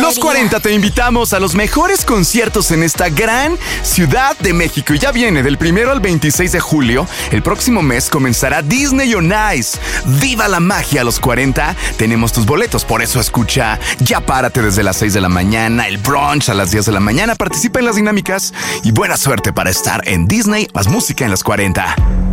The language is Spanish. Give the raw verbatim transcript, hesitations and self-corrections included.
Los cuarenta te invitamos a los mejores conciertos en esta gran Ciudad de México. Y ya viene del primero al veintiséis de julio. El próximo mes comenzará Disney on Ice. ¡Viva la magia a los cuarenta! Tenemos tus boletos, por eso escucha Ya Párate desde las seis de la mañana, el brunch a las diez de la mañana. Participa en las dinámicas y buena suerte para estar en Disney más música en los cuarenta.